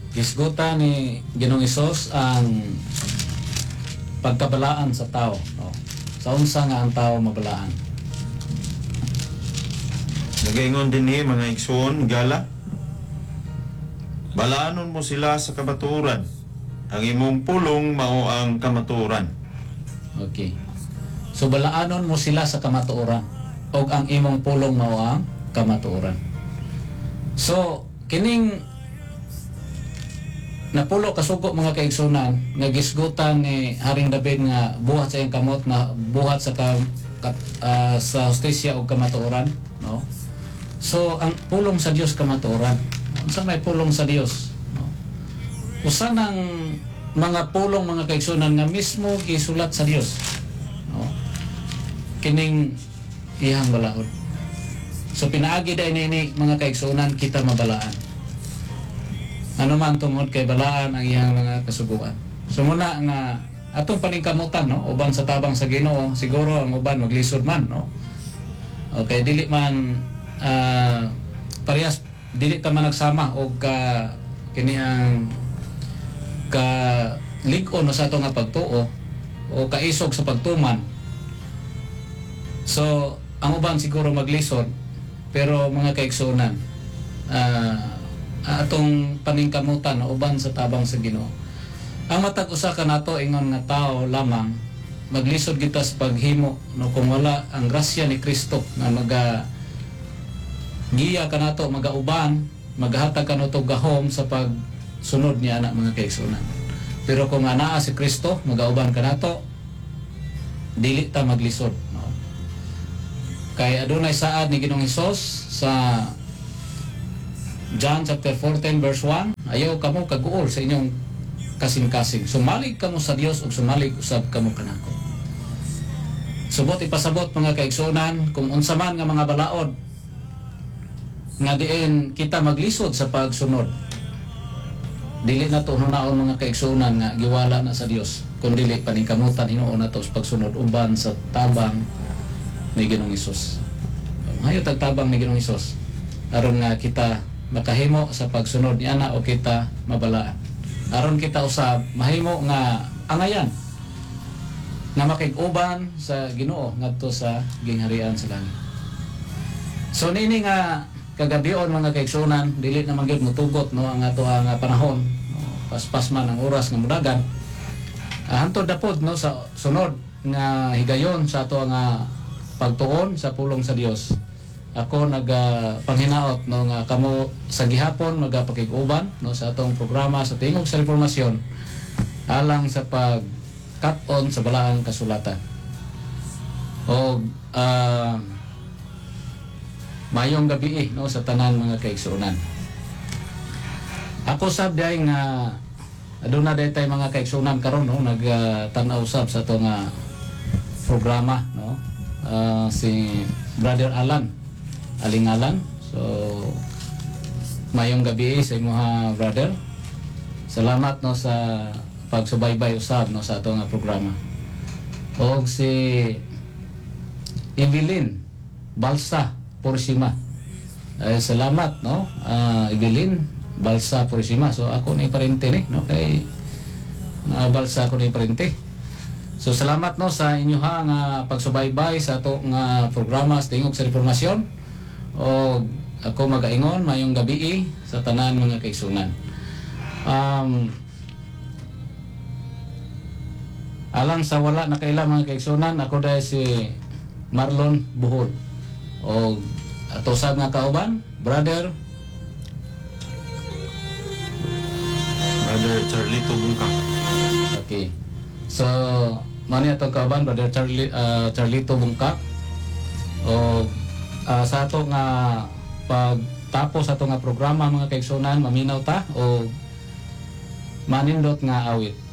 gisgutan ni Ginoong Hesus ang pagkabalaan sa tao, no? Sa unsa nga ang tao mabalaan. Nagaingon din ni mga igsoon gala. Balaanon mo sila sa kamatuoran. Ang imong pulong mao ang kamatuoran. Okay. So balaanon mo sila sa kamatuoran o ang imong pulong mao ang kamatuoran. So kining napulo kasugo mga kaigsunan nga gisgutan ni Haring David nga buhat sa iyang kamot na buhat sa sa hustisya o kamatuoran, no? So ang pulong sa Dios kamatuoran. Unsa may pulong sa Dios, no? Usa ng mga pulong mga kaigsunan nga mismo gisulat sa Dios, no? Kining iyang balaod. So pinaagi dai ni mga kaigsunan kita mabalaan. Ano man tungod kay balaan ang iyang mga kasuguan. So muna nga atong paningkamutan, no, uban sa tabang sa Ginoo, siguro ang uban maglisod man, no. Okay, dili man parehas dili ta man nagsama og kini ang ka lig-on sa ato nga pagtuo o kaisog sa pagtuman. So ang uban siguro maglisod, pero mga kaigsunan atong paningkamutan uban sa tabang sa Ginoo. Ang matag usa ka nato ingon nga tao lamang maglisod kita sa paghimo, no, kung wala ang grasya ni Kristo nga giya kanato magauban, maghatag kanato gahom sa pagsunod niya anak mga kaigsunan. Pero kung anaa si Kristo magauban kanato, dili ta maglisod, no. Kay adunay saad ni Ginoong Hesus sa John chapter 14 verse 1, ayaw kamo kaguol sa inyong kasing-kasing. Sumalig kamo sa Dios ug sumalig usab kamo kanako. Subot ipasabot mga kaigsunan kung unsa man nga mga balaod nga diin kita maglisod sa pagsunod. Dili na to hunaon mga kaigsunan nga giwala na sa Dios, kundi dili paningkamutan hinuon nato sa pagsunod uban sa tabang ni Ginoong Hesus. Hayo tagtabang ni Ginoong Hesus aron nga kita makahimo sa pagsunod ni ana o kita mabalaan. Aron kita usab mahimo nga angayan nga makig-uban sa Ginoo ngadto sa gingharian sa langit. So nini nga kagabion mga kaigsunan, dili na man gyud mutugot, no, ang ato nga panahon, no, paspas man ang oras nga mudagan. Hantod dapod, no, sa sunod nga higayon sa ato nga pagtuon sa pulong sa Dios. Ako paghinaot, no, nga kamo sa gihapon magapakig-uban, no, sa atong programa sa tingog sa informasyon alang sa pag-cut-on sa balaang kasulatan. O mayong gabi, no, sa tanan mga kaigsunan. Ako sab day nga aduna day tay mga kaigsunan karon, no, nagtanaw sab sa atong programa, no, si Brother Alingalan. So mayong gabi sa imong brother. Salamat, no, sa pagsubaybay usab, no, sa atong programa. Og si Evelyn Balsa Purisima. Salamat, no, Evelyn Balsa Purisima. So ako ni parente ni, no, kay Balsa ako ni parente. So salamat, no, sa inyo nga pagsubaybay sa ato nga programa sa tingog sa reformasyon. O ako magaingon mayong gabi sa tanan mga kaigsunan. Alang sa wala na kaila mga kaigsunan, ako dahil si Marlon Buhol o ato sab nga kauban Brother Charlito Bungka. Okay. So mani ato kauban Brother Charlito Bungka. O sa ato nga pagtapos ato nga programa mga kaigsunan, maminaw ta o manindot nga awit.